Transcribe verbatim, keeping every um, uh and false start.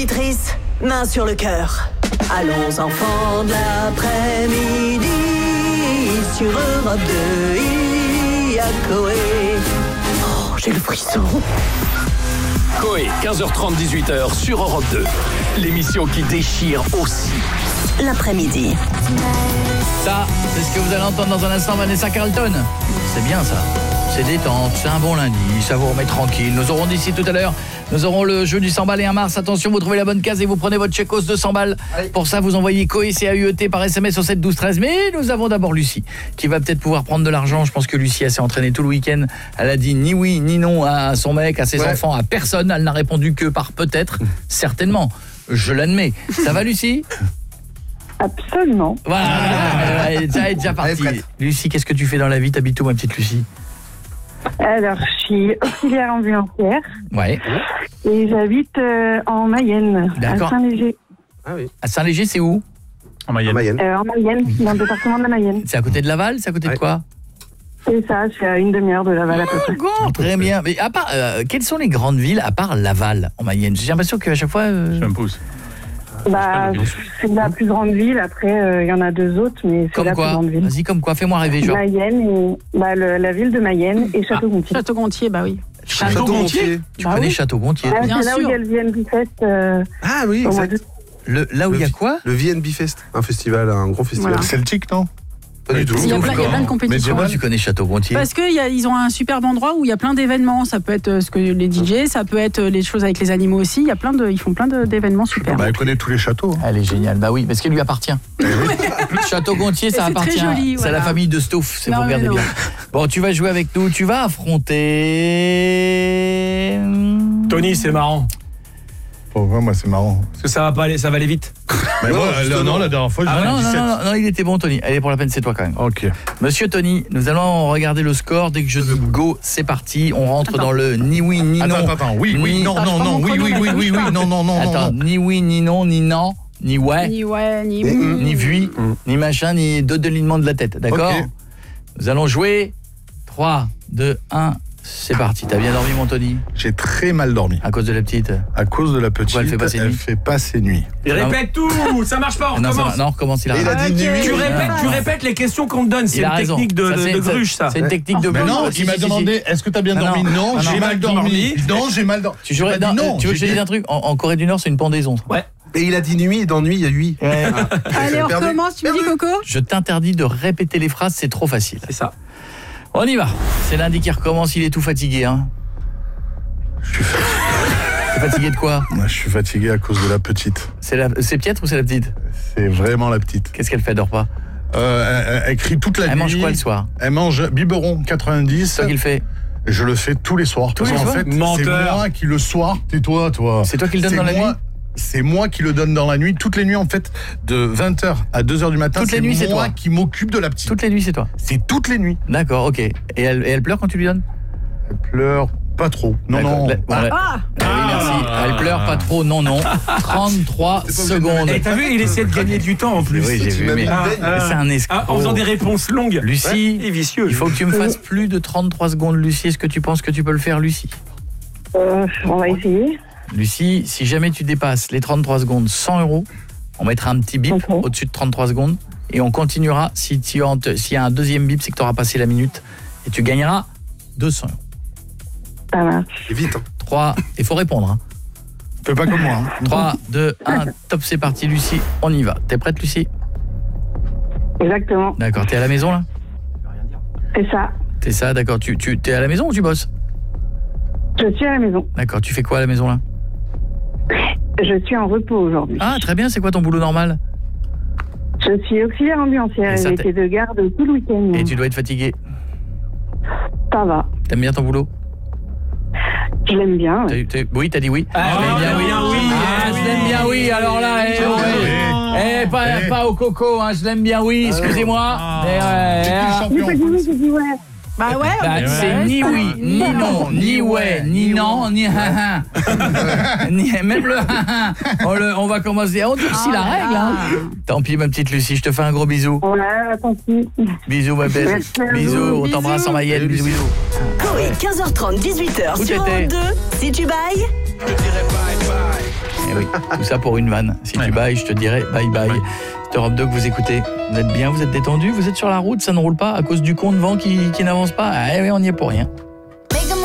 auditrices, main sur le cœur. Allons enfants de l'après-midi, sur Europe deux, il y a Coé. Oh, j'ai le frisson. Coé, quinze heures trente, dix-huit heures sur Europe deux. L'émission qui déchire aussi l'après-midi. Ça, c'est ce que vous allez entendre dans un instant, Vanessa Carlton. C'est bien ça. C'est détente, c'est un bon lundi, ça vous remet tranquille. Nous aurons d'ici tout à l'heure, nous aurons le jeu du cent balles et un mars. Attention, vous trouvez la bonne case et vous prenez votre chèque-os de cent balles. Pour ça, vous envoyez Coé, C A U E T par S M S au sept douze treize. Mais nous avons d'abord Lucie, qui va peut-être pouvoir prendre de l'argent. Je pense que Lucie, elle s'est entraînée tout le week-end. Elle a dit ni oui, ni non à son mec, à ses ouais. enfants, à personne. Elle n'a répondu que par peut-être, certainement. Je l'admets. Ça va, Lucie ? Absolument. Voilà, ah, elle est déjà partie. Lucie, qu'est-ce que tu fais dans la vie ? T'habites où, ma petite Lucie ? Alors, je suis auxiliaire ambulancière. Ouais. Et j'habite euh, en Mayenne, D'accord. à Saint-Léger. Ah oui. À Saint-Léger, c'est où ? En Mayenne. En Mayenne, euh, en Mayenne, dans le département de la Mayenne. C'est à côté de Laval ? C'est à côté ouais. de quoi ? C'est ça, c'est à une demi-heure de Laval à peu près. Oh, très bien. Mais à part, euh, quelles sont les grandes villes à part Laval en Mayenne ? J'ai l'impression qu'à chaque fois... Euh... Je me pousse. Bah, c'est la plus grande ville. Après, il euh, y en a deux autres, mais c'est comme la quoi plus grande ville. Vas-y, comme quoi ? Fais-moi rêver, genre. Mayenne, et, bah, le, la ville de Mayenne et Château-Gontier. Ah, Château-Gontier, bah oui. Château-Gontier. Tu bah connais oui. Château-Gontier ? Ah, Bien c'est là sûr. où il y a le V N B Fest. Euh, ah oui, exact. Le, là où il y a quoi ? Le V N B Fest, un festival, un gros festival. Voilà. Celtic, non ? Pas du tout. Il y a plein, il y a plein de compétitions. Mais tu connais Château-Gontier ? Parce qu'ils ont un superbe endroit où il y a plein d'événements. Ça peut être ce que les D J, ça peut être les choses avec les animaux aussi. Il y a plein de, ils font plein de, d'événements super. Bah, elle connaît tous les châteaux. Elle est géniale. Bah oui, parce qu'elle lui appartient. Château-Gontier, ça c'est appartient. Très joli, c'est voilà. la famille de Stouff, si non, vous regardez non. bien. Bon, tu vas jouer avec nous. Tu vas affronter... Tony, c'est marrant. Pourquoi moi c'est marrant? Parce que ça va pas aller, ça va aller vite. Mais non, moi, non, non, la dernière fois, ah j'ai non, dix-sept. non, non, non, il était bon, Tony. Allez, pour la peine, c'est toi quand même. Ok. Monsieur Tony, nous allons regarder le score. Dès que je dis go, c'est parti. On rentre attends. dans le ni oui, ni non. Attends, attends, oui, oui, ni... non, non, non, oui, oui, oui, oui, oui, non, non, non, attends, non. ni oui, ni non, ni non, ni ouais. Ni ouais, ni ni, ni vui, mm. ni machin, ni deux délinements de la tête. D'accord okay. Nous allons jouer. trois, deux, un. C'est parti. T'as bien dormi, mon Tony? J'ai très mal dormi. À cause de la petite? À cause de la petite. Pourquoi elle fait pas ses nuits? Elle fait pas ses nuits. Il répète tout. Ça marche pas. On non, recommence. Non, on recommence. Il a, il a dit okay. Tu répètes, tu répètes les questions qu'on te donne. C'est une technique de, de, de gruche, ça. C'est une technique de mais non, il m'a demandé est-ce que t'as bien dormi? Non, j'ai mal dormi. Non, j'ai mal dormi. Tu veux que je te dise un truc? En Corée du Nord, c'est une pendaison. Ouais. Et il a dit nuit, et dans nuit, il y a huit. Ouais. Ah. Allez, on recommence, tu me dis, Coco? Je t'interdis de répéter les phrases, c'est trop facile. C'est ça. On y va. C'est lundi qui recommence, il est tout fatigué. Hein. Je suis fatigué. T'es fatigué de quoi? Moi, je suis fatigué à cause de la petite. C'est, la... c'est Pietre ou c'est la petite? C'est vraiment la petite. Qu'est-ce qu'elle fait, elle dort pas? euh, elle, elle crie toute la elle nuit. Elle mange quoi le soir? Elle mange biberon quatre-vingt-dix. C'est toi qui le fais? Je le fais tous les soirs. Tous les en soirs fait, Menteur. C'est moi qui le soir, tais-toi, toi. C'est toi qui le donnes c'est dans la moi... nuit? C'est moi qui le donne dans la nuit, toutes les nuits en fait, de vingt heures à deux heures du matin. Toutes les nuits, c'est moi toi qui m'occupe de la petite. Toutes les nuits, c'est toi? C'est toutes les nuits. D'accord, ok. Et elle, et elle pleure quand tu lui donnes? Elle pleure pas trop. Non, D'accord. non. La, bon, ah, la... ah, oui, merci. Ah, elle pleure pas trop, non, non. trente-trois secondes. Et t'as vu, il essaie de gagner du temps en plus. Oui, j'ai vu, mais ah, ah, c'est un escroc. Ah, en faisant des réponses longues. Lucie, ouais, il est vicieux. Il faut que tu me fasses plus de trente-trois secondes, Lucie. Est-ce que tu penses que tu peux le faire, Lucie? euh, On va essayer. Lucie, si jamais tu dépasses les trente-trois secondes, cent euros, on mettra un petit bip okay. au-dessus de trente-trois secondes et on continuera. Si tu en te, s'il y a un deuxième bip, c'est que tu auras passé la minute et tu gagneras deux cents euros. Ça marche. C'est vite. Hein. trois, il faut répondre. Hein. Fais pas comme moi. Hein. trois, deux, un, top, c'est parti, Lucie. On y va. T'es prête, Lucie? Exactement. D'accord, t'es à la maison là? C'est ça. T'es ça, d'accord. Tu, tu t'es à la maison ou tu bosses? Je suis à la maison. D'accord, tu fais quoi à la maison là? Je suis en repos aujourd'hui. Ah, très bien, c'est quoi ton boulot normal? Je suis auxiliaire ambulancière et j'ai été de garde tout le week-end. Et tu dois être fatigué? Ça va. T'aimes bien ton boulot? Je l'aime bien. Ouais. T'as, t'as, oui, t'as dit oui. Ah, je l'aime bien, oui. oui. Ah, je l'aime bien, oui. Alors là, eh, oh, eh, eh, pas, eh. pas au coco, hein, je l'aime bien, oui. Excusez-moi. Ah. Mais ouais, j'ai pas dit oui, j'ai dit ouais. Bah ouais. Bah, ouais c'est ouais, ni ça. oui, ni non, ni ouais, ni non, ni ha ha. Même le ha ha. On, le, on va commencer. On durcit oh la règle. Hein. Tant pis, ma petite Lucie, je te fais un gros bisou. Ouais, tant pis. Bisous, ma belle. Bisous, on t'embrasse en Mayenne. Bisous, bisous. Coé, quinze heures trente, dix-huit heures sur Europe deux. Si tu bailles, je dirais bye bye. Eh Oui, tout ça pour une vanne. Si ouais. tu bailles, je te dirais bye bye. Ouais. C'est Europe deux que vous écoutez. Vous êtes bien, vous êtes détendu, vous êtes sur la route, ça ne roule pas à cause du con de vent qui, qui n'avance pas. Ah oui, on n'y est pour rien.